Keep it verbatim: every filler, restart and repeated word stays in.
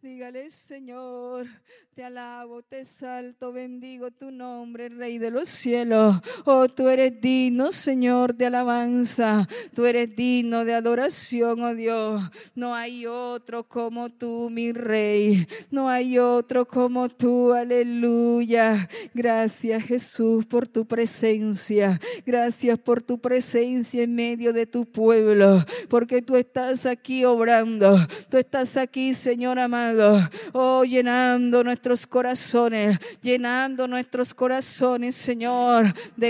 Dígale, Señor, te alabo, te exalto, bendigo tu nombre, Rey de los cielos. Oh, tú eres digno, Señor, de alabanza. Tú eres digno de adoración, oh Dios. No hay otro como tú, mi Rey. No hay otro como tú, aleluya. Gracias, Jesús, por tu presencia. Gracias por tu presencia en medio de tu pueblo, porque tú estás aquí obrando. Tú estás aquí, Señor amado. Oh, llenando nuestros corazones, llenando nuestros corazones, Señor, de